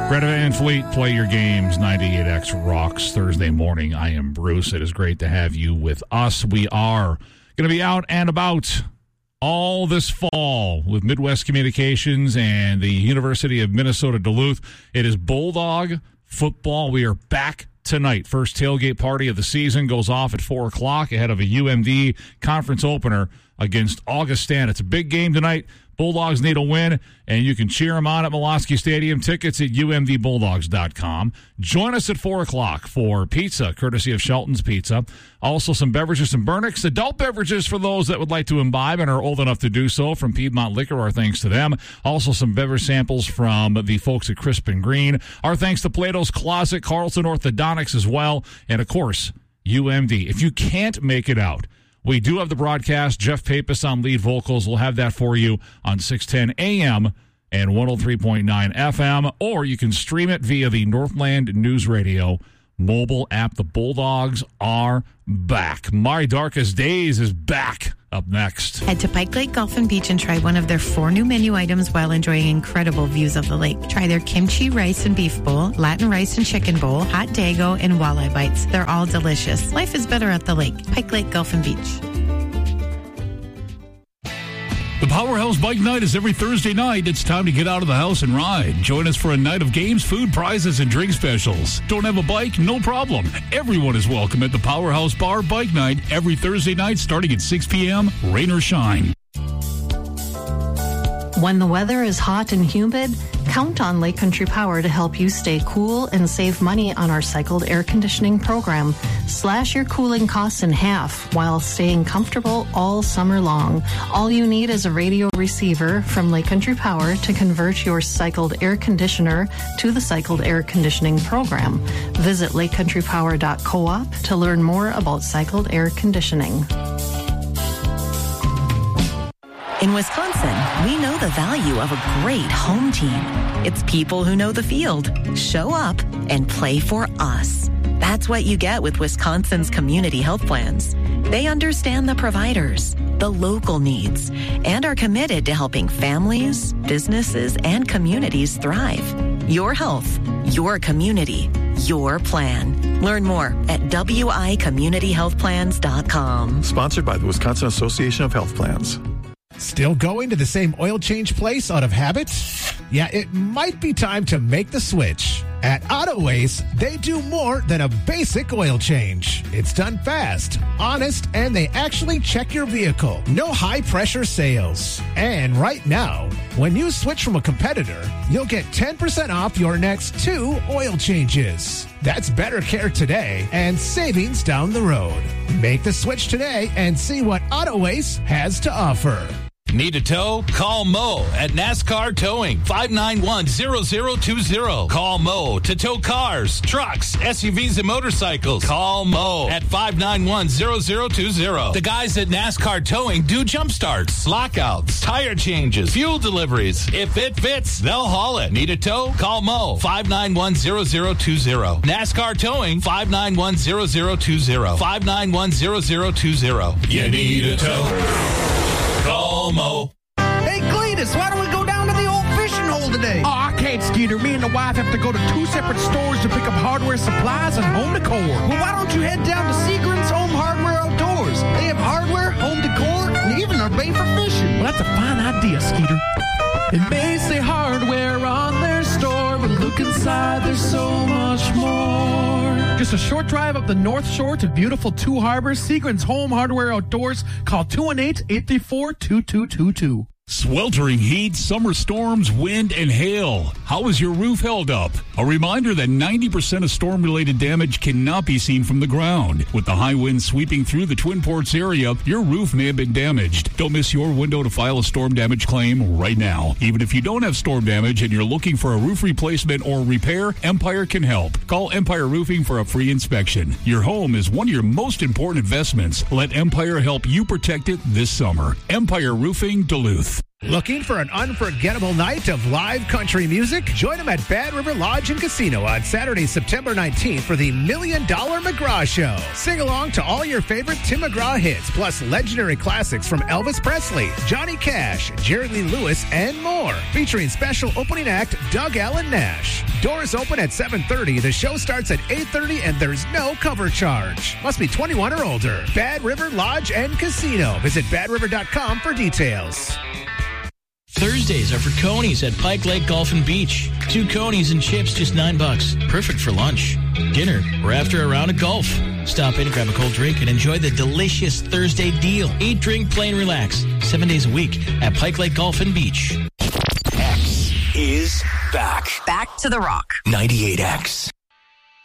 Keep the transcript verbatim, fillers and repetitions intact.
Greta Van Fleet, play your games. ninety-eight X rocks Thursday morning. I am Bruce. It is great to have you with us. We are going to be out and about all this fall with Midwest Communications and the University of Minnesota Duluth. It is Bulldog football. We are back tonight. First tailgate party of the season goes off at four o'clock ahead of a U M D conference opener against Augustana. It's a big game tonight. Bulldogs need a win, and you can cheer them on at Molosky Stadium. Tickets at U M D bulldogs dot com. Join us at four o'clock for pizza, courtesy of Shelton's Pizza. Also some beverages and Burnix. Adult beverages for those that would like to imbibe and are old enough to do so from Piedmont Liquor. Our thanks to them. Also some beverage samples from the folks at Crisp and Green. Our thanks to Plato's Closet, Carlson Orthodontics as well, and, of course, U M D. If you can't make it out, we do have the broadcast. Jeff Pappas on lead vocals. We'll have that for you on six ten A M and one oh three point nine F M, or you can stream it via the Northland News Radio mobile app. The Bulldogs are back. My Darkest Days is back. Up next. Head to Pike Lake Golf and Beach and try one of their four new menu items while enjoying incredible views of the lake. Try their kimchi rice and beef bowl, Latin rice and chicken bowl, hot dago, and walleye bites. They're all delicious. Life is better at the lake. Pike Lake Golf and Beach. The Powerhouse Bike Night is every Thursday night. It's time to get out of the house and ride. Join us for a night of games, food, prizes, and drink specials. Don't have a bike? No problem. Everyone is welcome at the Powerhouse Bar Bike Night every Thursday night starting at six p.m., rain or shine. When the weather is hot and humid, count on Lake Country Power to help you stay cool and save money on our cycled air conditioning program. Slash your cooling costs in half while staying comfortable all summer long. All you need is a radio receiver from Lake Country Power to convert your cycled air conditioner to the cycled air conditioning program. Visit lake country power dot coop to learn more about cycled air conditioning. In Wisconsin, we know the value of a great home team. It's people who know the field, show up, and play for us. That's what you get with Wisconsin's community health plans. They understand the providers, the local needs, and are committed to helping families, businesses, and communities thrive. Your health, your community, your plan. Learn more at w i community health plans dot com. Sponsored by the Wisconsin Association of Health Plans. Still going to the same oil change place out of habit? Yeah, it might be time to make the switch. At Autoways, they do more than a basic oil change. It's done fast, honest, and they actually check your vehicle. No high-pressure sales. And right now, when you switch from a competitor, you'll get ten percent off your next two oil changes. That's better care today and savings down the road. Make the switch today and see what Autoways has to offer. Need a tow? Call Mo at NASCAR Towing, five nine one, zero zero two zero. Call Mo to tow cars, trucks, S U Vs, and motorcycles. Call Mo at five nine one, zero zero two zero. The guys at NASCAR Towing do jump starts, lockouts, tire changes, fuel deliveries. If it fits, they'll haul it. Need a tow? Call Mo, five nine one, zero zero two zero. NASCAR Towing, five nine one, zero zero two zero. five nine one, zero zero two zero. You need a tow? Call Mo. Hey, Cletus, why don't we go down to the old fishing hole today? Oh, I can't, Skeeter. Me and the wife have to go to two separate stores to pick up hardware supplies and home decor. Well, why don't you head down to Seagram's Home Hardware Outdoors? They have hardware, home decor, and even are made for fishing. Well, that's a fine idea, Skeeter. It may say hardware on their store, but look inside, there's so much more. Just a short drive up the North Shore to beautiful Two Harbors, Seagram's Home Hardware Outdoors. Call two one eight, eight three four, two two two two. Sweltering heat, summer storms, wind, and hail. How is your roof held up? A reminder that ninety percent of storm-related damage cannot be seen from the ground. With the high winds sweeping through the Twin Ports area, your roof may have been damaged. Don't miss your window to file a storm damage claim right now. Even if you don't have storm damage and you're looking for a roof replacement or repair, Empire can help. Call Empire Roofing for a free inspection. Your home is one of your most important investments. Let Empire help you protect it this summer. Empire Roofing, Duluth. Looking for an unforgettable night of live country music? Join them at Bad River Lodge and Casino on Saturday, September nineteenth for the Million Dollar McGraw Show. Sing along to all your favorite Tim McGraw hits, plus legendary classics from Elvis Presley, Johnny Cash, Jerry Lee Lewis, and more. Featuring special opening act Doug Allen Nash. Doors open at seven thirty. The show starts at eight thirty, and there's no cover charge. Must be twenty-one or older. Bad River Lodge and Casino. Visit bad river dot com for details. Thursdays are for Coney's at Pike Lake Golf and Beach. Two Coney's and chips, just nine bucks. Perfect for lunch, dinner, or after a round of golf. Stop in, grab a cold drink, and enjoy the delicious Thursday deal. Eat, drink, play, and relax. Seven days a week at Pike Lake Golf and Beach. X is back. Back to the Rock. ninety-eight X.